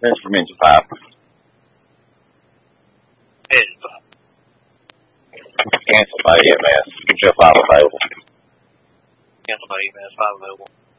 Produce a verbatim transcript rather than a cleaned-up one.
That's from Engine five. Engine five. Cancel by E M S. Engine five available. Cancel by E M S, five available.